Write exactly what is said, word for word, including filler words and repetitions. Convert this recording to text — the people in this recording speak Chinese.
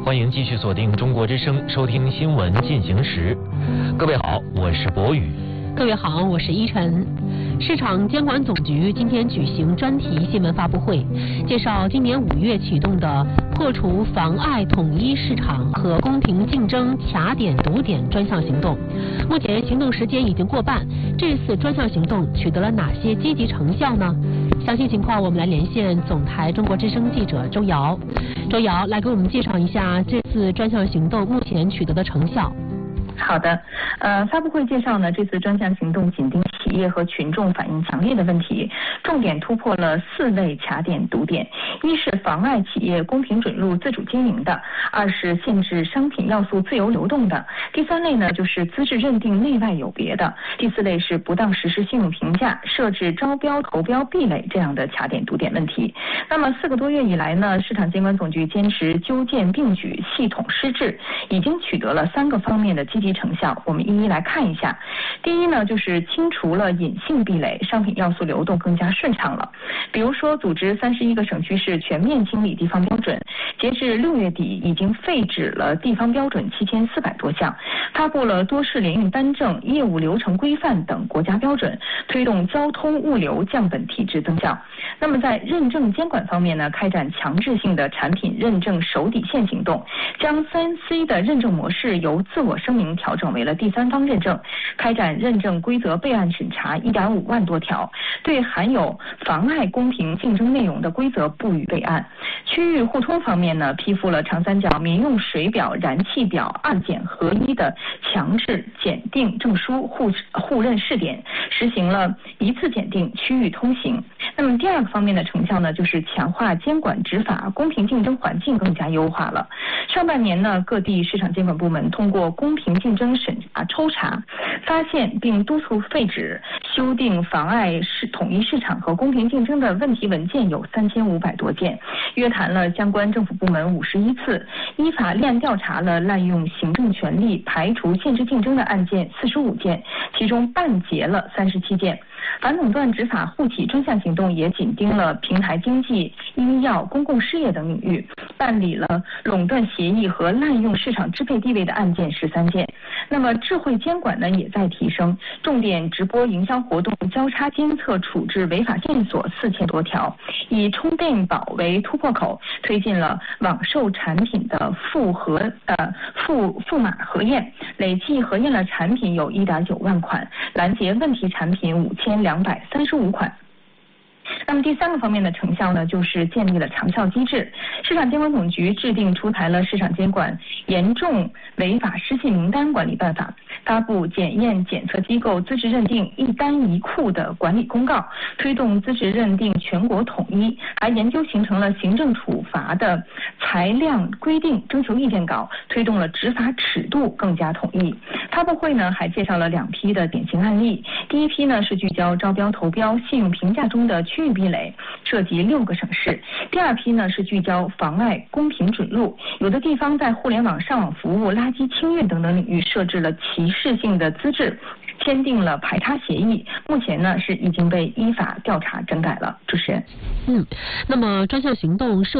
欢迎继续锁定中国之声，收听新闻进行时。各位好，我是博宇。 各位好，我是依晨。市场监管总局今天举行专题新闻发布会，介绍今年五月启动的破除妨碍统一市场和公平竞争卡点堵点专项行动。目前行动时间已经过半，这次专项行动取得了哪些积极成效呢？详细情况我们来连线总台中国之声记者周瑶。周瑶来给我们介绍一下这次专项行动目前取得的成效。 好的，呃，发布会介绍呢，这次专项行动紧盯企业和群众反映强烈的问题，重点突破了四类卡点堵点：一是妨碍企业公平准入自主经营的；二是限制商品要素自由流动的；第三类呢就是资质认定内外有别的；第四类是不当实施信用评价、设置招标投标壁垒这样的卡点堵点问题。那么四个多月以来呢，市场监管总局坚持纠建并举、系统施治，已经取得了三个方面的积极成效，我们一一来看一下。第一呢，就是清除了隐性壁垒，商品要素流动更加顺畅了。比如说，组织三十一个省区市全面清理地方标准，截至六月底已经废止了地方标准七千四百多项，发布了多式联运单证、业务流程规范等国家标准，推动交通物流降本提质增效。那么在认证监管方面呢，开展强制性的产品认证守底线行动，将三 C 的认证模式由自我声明调整为了第三方认证，开展认证规则备案审查一点五万多条，对含有妨碍公平竞争内容的规则不予备案。区域互通方面呢，批复了长三角民用水表、燃气表二检合一的强制检定证书互互认试点，实行了一次检定区域通行。那么第二个方面的成效呢，就是强化监管执法，公平竞争环境更加优化了。上半年呢，各地市场监管部门通过公平竞争审查抽查，发现并督促废止、修订妨碍市统一市场和公平竞争的问题文件有三千五百多件，约谈了相关政府部门五十一次，依法立案调查了滥用行政权力排除限制竞争的案件四十五件，其中办结了三十七件。反垄断执法护企专项行动也紧盯了平台经济、医药、公共事业等领域，办理了垄断协议和滥用市场支配地位的案件十三件。那么智慧监管呢也在提升，重点直播营销活动交叉监测处置违法线索四千多条，以充电宝为突破口，推进了网售产品的复核呃复复码核验，累计核验了产品有一点九万款，拦截问题产品五千两百三十五款。那么第三个方面的成效呢，就是建立了长效机制。市场监管总局制定出台了《市场监管严重违法失信名单管理办法》，发布检验检测机构资质认定一单一库的管理公告，推动资质认定全国统一，还研究形成了行政处罚的裁量规定征求意见稿，推动了执法尺度更加统一。发布会呢还介绍了两批的典型案例，第一批呢是聚焦招标投标、信用评价中的区域壁垒，涉及六个省市；第二批呢是聚焦妨碍公平准入，有的地方在互联网上网服务、垃圾清运等等领域设置了歧视性的资质，签订了排他协议，目前呢是已经被依法调查整改了。主持人， 嗯，那么专项行动涉